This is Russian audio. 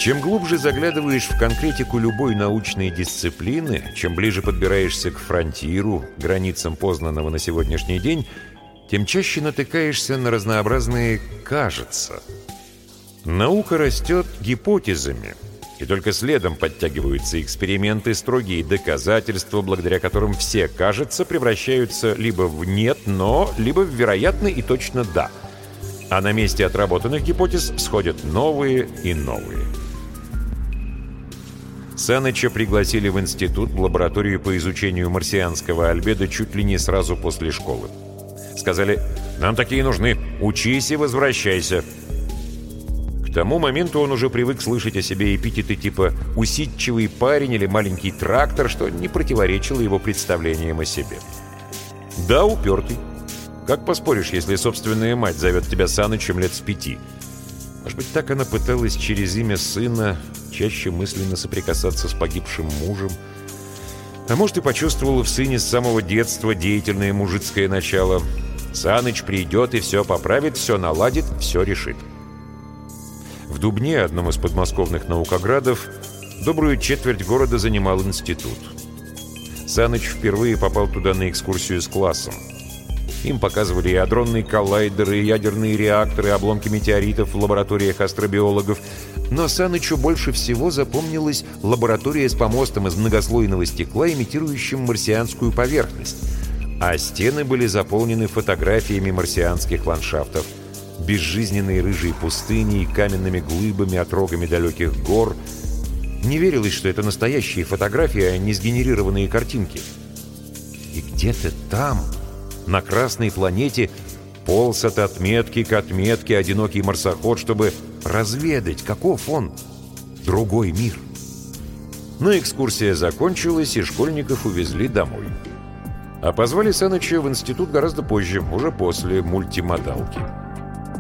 Чем глубже заглядываешь в конкретику любой научной дисциплины, чем ближе подбираешься к фронтиру, границам познанного на сегодняшний день, тем чаще натыкаешься на разнообразные «кажется». Наука растет гипотезами, и только следом подтягиваются эксперименты, строгие доказательства, благодаря которым все «кажется» превращаются либо в «нет, но», либо в «вероятно» и точно «да». А на месте отработанных гипотез сходят новые и новые. Саныча пригласили в институт, в лабораторию по изучению марсианского альбедо чуть ли не сразу после школы. Сказали: «Нам такие нужны, учись и возвращайся». К тому моменту он уже привык слышать о себе эпитеты типа «усидчивый парень» или «маленький трактор», что не противоречило его представлениям о себе. Да, упертый. Как поспоришь, если собственная мать зовет тебя Санычем лет с 5? Может быть, так она пыталась через имя сына чаще мысленно соприкасаться с погибшим мужем. А может, и почувствовала в сыне с самого детства деятельное мужицкое начало. Саныч придет и все поправит, все наладит, все решит. В Дубне, одном из подмосковных наукоградов, добрую четверть города занимал институт. Саныч впервые попал туда на экскурсию с классом. Им показывали и адронные коллайдеры, и ядерные реакторы, обломки метеоритов в лабораториях астробиологов. Но Санычу больше всего запомнилась лаборатория с помостом из многослойного стекла, имитирующим марсианскую поверхность. А стены были заполнены фотографиями марсианских ландшафтов. Безжизненные рыжие пустыни и каменными глыбами, отрогами далеких гор. Не верилось, что это настоящие фотографии, а не сгенерированные картинки. И где-то там, на Красной планете, полз от отметки к отметке одинокий марсоход, чтобы разведать, каков он, другой мир. Но экскурсия закончилась, и школьников увезли домой. А позвали Саныча в институт гораздо позже, уже после мультимодалки.